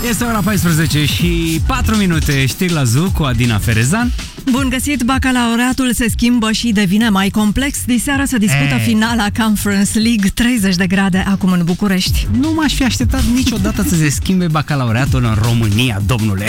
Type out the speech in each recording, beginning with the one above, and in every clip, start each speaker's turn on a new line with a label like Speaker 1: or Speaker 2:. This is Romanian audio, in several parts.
Speaker 1: Este ora 14 și 4 minute, știri la Zu cu Adina Ferezan.
Speaker 2: Bun găsit, bacalaureatul se schimbă și devine mai complex. Diseară se dispută finala Conference League, 30 de grade acum în București.
Speaker 1: Nu m-aș fi așteptat niciodată să se schimbe bacalaureatul în România, domnule.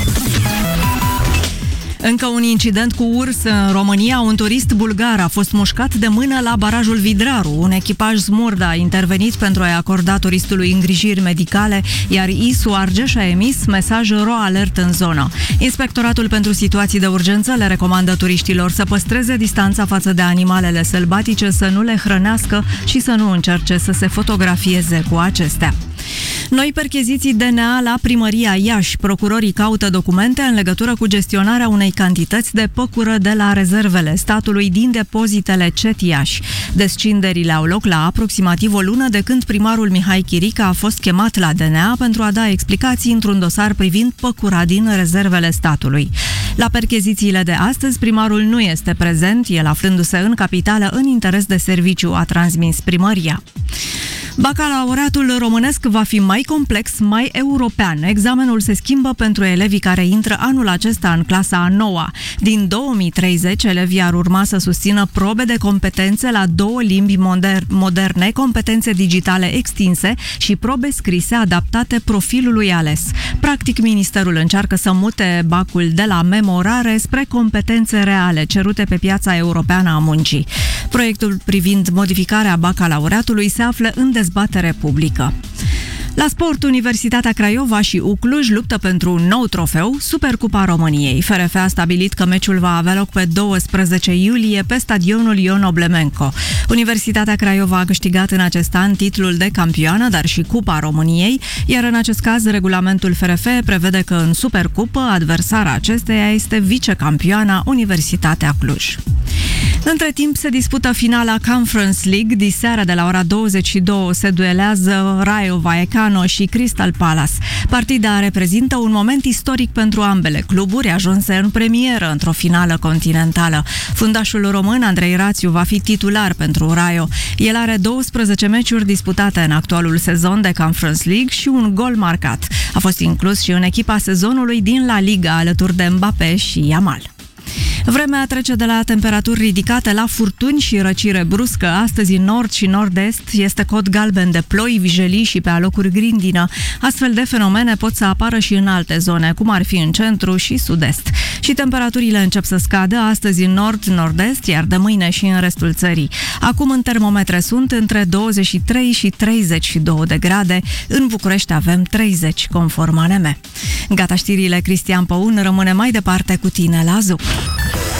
Speaker 2: Încă un incident cu urs în România. Un turist bulgar a fost mușcat de mână la barajul Vidraru. Un echipaj smurd a intervenit pentru a-i acorda turistului îngrijiri medicale, iar ISU Argeș a emis mesaj RO alert în zonă. Inspectoratul pentru situații de urgență le recomandă turiștilor să păstreze distanța față de animalele sălbatice, să nu le hrănească și să nu încerce să se fotografieze cu acestea. Noi percheziții DNA la Primăria Iași. Procurorii caută documente în legătură cu gestionarea unei cantități de păcură de la rezervele statului din depozitele CET Iași. Descinderile au loc la aproximativ o lună de când primarul Mihai Chirica a fost chemat la DNA pentru a da explicații într-un dosar privind păcura din rezervele statului. La perchezițiile de astăzi, primarul nu este prezent, el aflându-se în capitală în interes de serviciu, a transmis primăria. Bacalaureatul românesc va fi mai complex, mai european. Examenul se schimbă pentru elevii care intră anul acesta în clasa a 9-a. Din 2030, elevii ar urma să susțină probe de competențe la 2 limbi moderne, competențe digitale extinse și probe scrise adaptate profilului ales. Practic, ministerul încearcă să mute bacul de la memorare spre competențe reale, cerute pe piața europeană a muncii. Proiectul privind modificarea bacalaureatului se află în dezbatere publică. La sport, Universitatea Craiova și Ucluj luptă pentru un nou trofeu, Supercupa României. FRF a stabilit că meciul va avea loc pe 12 iulie pe stadionul Ion Oblemenco. Universitatea Craiova a câștigat în acest an titlul de campioană, dar și Cupa României, iar în acest caz regulamentul FRF prevede că în Supercupă adversara acesteia este vicecampioana Universitatea Cluj. Între timp se dispută finala Conference League. Diseară de la ora 22 se duelează Rayo Vallecano și Crystal Palace. Partida reprezintă un moment istoric pentru ambele cluburi, ajunse în premieră într-o finală continentală. Fundașul român Andrei Rațiu va fi titular pentru Rayo. El are 12 meciuri disputate în actualul sezon de Conference League și un gol marcat. A fost inclus și în echipa sezonului din La Liga alături de Mbappé și Yamal. Vremea trece de la temperaturi ridicate la furtuni și răcire bruscă. Astăzi în nord și nord-est este cod galben de ploi, vijelii și pe alocuri grindină. Astfel de fenomene pot să apară și în alte zone, cum ar fi în centru și sud-est. Și temperaturile încep să scadă astăzi în nord, nord-est, iar de mâine și în restul țării. Acum în termometre sunt între 23 și 32 de grade. În București avem 30, conform ANM. Gata știrile, Cristian Păun rămâne mai departe cu tine la Zu.